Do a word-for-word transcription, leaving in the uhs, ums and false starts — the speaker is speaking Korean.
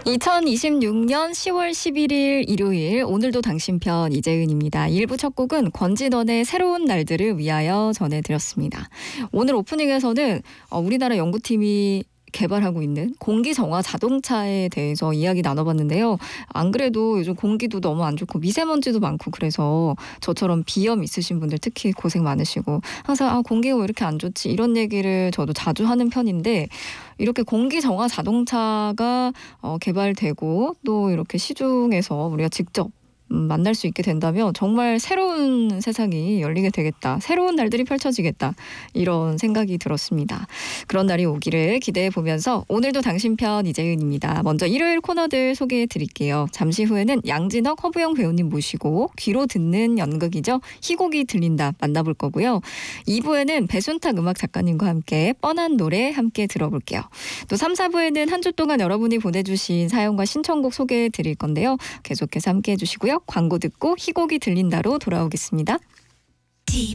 이천이십육 년 시월 십일일 일요일, 오늘도 당신 편 이재은입니다. 일 부 첫 곡은 권진원의 새로운 날들을 위하여 전해드렸습니다. 오늘 오프닝에서는 우리나라 연구팀이 개발하고 있는 공기정화 자동차에 대해서 이야기 나눠봤는데요. 안 그래도 요즘 공기도 너무 안 좋고 미세먼지도 많고 그래서 저처럼 비염 있으신 분들 특히 고생 많으시고 항상 아 공기가 왜 이렇게 안 좋지 이런 얘기를 저도 자주 하는 편인데, 이렇게 공기정화 자동차가 어, 개발되고 또 이렇게 시중에서 우리가 직접 음, 만날 수 있게 된다면 정말 새로운 세상이 열리게 되겠다. 새로운 날들이 펼쳐지겠다. 이런 생각이 들었습니다. 그런 날이 오기를 기대해 보면서 오늘도 당신 편 이재은입니다. 먼저 일요일 코너들 소개해 드릴게요. 잠시 후에는 양진혁, 허부영 배우님 모시고 귀로 듣는 연극이죠. 희곡이 들린다 만나볼 거고요. 이 부에는 배순탁 음악 작가님과 함께 뻔한 노래 함께 들어볼게요. 또 삼, 사 부에는 한 주 동안 여러분이 보내주신 사연과 신청곡 소개해 드릴 건데요. 계속해서 함께 해주시고요. 광고 듣고 희곡이 들린다로 돌아오겠습니다.